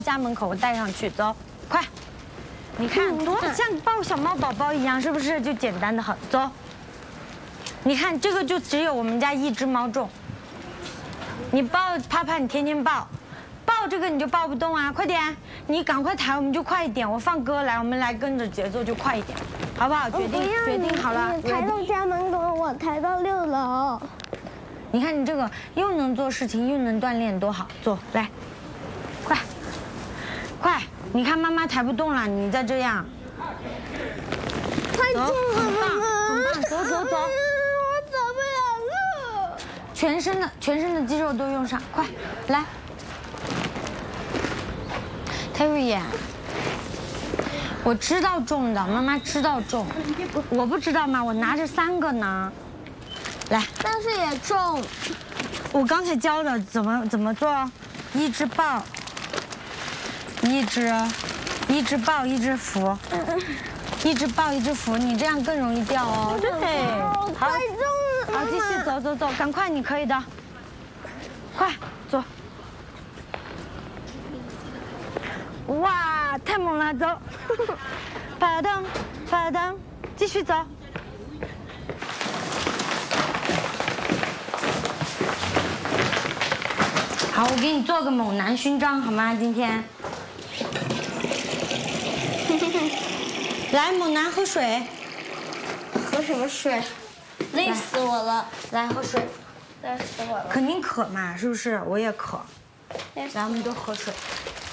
家门口，我带上去，走，快！你看多像抱小猫宝宝一样，是不是？就简单的很，走。你看这个就只有我们家一只猫重。你抱怕怕，你天天抱，抱这个你就抱不动啊！快点，你赶快抬，我们就快一点。我放歌来，我们来跟着节奏就快一点，好不好？决定好了。 你抬到家门口，我抬到6楼。 你看你这个又能做事情，又能锻炼，多好！走，来，快，快！你看妈妈抬不动了，你再这样， 太重了， 很棒，很棒，走走走！ 我走不了路。 全身的肌肉都用上，快，来。Terry， 我知道重的，妈妈知道重，我不知道吗？我拿着3个呢。来， 但是也重。 我刚才教的怎么做，一只抱，一只抱，一只扶，一只抱，一只扶，你这样更容易掉哦。对，好， 太重了。 好，继续走走走，赶快，你可以的，快走。哇，太猛了，走，啪噔啪噔，继续走。好，我给你做个猛男勋章，好吗？今天，来，猛男喝水。 喝什么水？累死我了！ 来喝水， 累死我了！ 肯定渴嘛，是不是？我也渴。 累死来，我们都喝水。